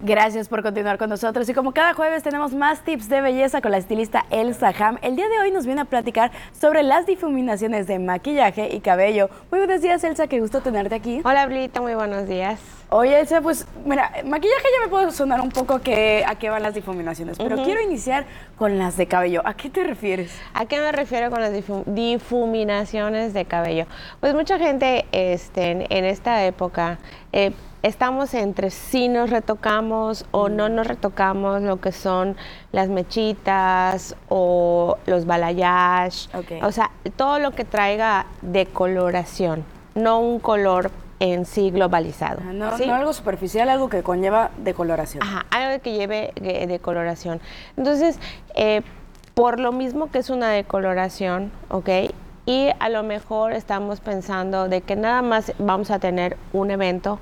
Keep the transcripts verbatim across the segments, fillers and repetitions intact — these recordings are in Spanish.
Gracias por continuar con nosotros y como cada jueves tenemos más tips de belleza con la estilista Elsa Ham. El día de hoy nos viene a platicar sobre las difuminaciones de maquillaje y cabello. Muy buenos días, Elsa, qué gusto tenerte aquí. Hola, Blita, muy buenos días. Oye, Elsa, pues mira, maquillaje ya me puede sonar un poco que, a qué van las difuminaciones, pero uh-huh. quiero iniciar con las de cabello. ¿A qué te refieres? ¿A qué me refiero con las difum difuminaciones de cabello? Pues mucha gente este, en, en esta época eh, estamos entre si nos retocamos o mm. no nos retocamos lo que son las mechitas o los balayage, okay. O sea, todo lo que traiga decoloración, no un color en sí globalizado. Ah, no, ¿sí? no algo superficial, algo que conlleva decoloración. Ajá, algo que lleve eh, decoloración. Entonces, eh, por lo mismo que es una decoloración, ¿ok? Y a lo mejor estamos pensando de que nada más vamos a tener un evento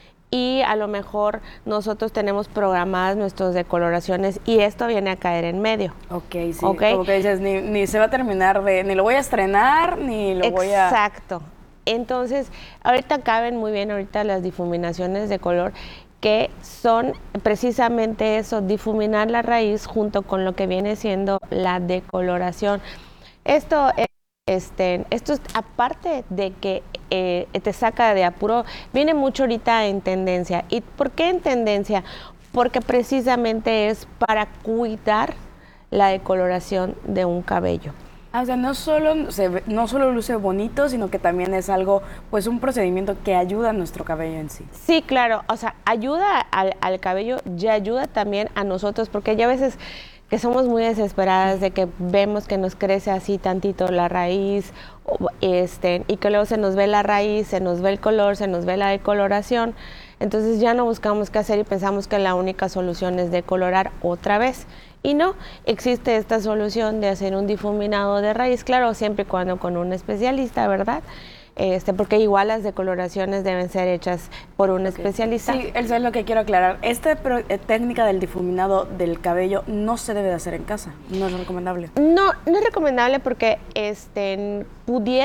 y a lo mejor nosotros tenemos programadas nuestras decoloraciones y esto viene a caer en medio. Ok, sí, ¿okay? Como que dices, ni, ni se va a terminar de, ni lo voy a estrenar, ni lo Exacto. voy a... Exacto. Entonces, ahorita caben muy bien ahorita las difuminaciones de color que son precisamente eso, difuminar la raíz junto con lo que viene siendo la decoloración. Esto es, este, esto es aparte de que eh, te saca de apuro, viene mucho ahorita en tendencia. ¿Y por qué en tendencia? Porque precisamente es para cuidar la decoloración de un cabello. Ah, o sea, no solo, se ve, no solo luce bonito, sino que también es algo, pues un procedimiento que ayuda a nuestro cabello en sí. Sí, claro, o sea, ayuda al, al cabello y ayuda también a nosotros, porque ya a veces que somos muy desesperadas de que vemos que nos crece así tantito la raíz, este, y que luego se nos ve la raíz, se nos ve el color, se nos ve la decoloración, entonces ya no buscamos qué hacer y pensamos que la única solución es decolorar otra vez. Y no, existe esta solución de hacer un difuminado de raíz, claro, siempre y cuando con un especialista, ¿verdad? Este, porque igual las decoloraciones deben ser hechas por un okay. especialista. Sí, eso es lo que quiero aclarar. Esta pro, eh, técnica del difuminado del cabello no se debe de hacer en casa, no es recomendable. No, no es recomendable porque este, pudiera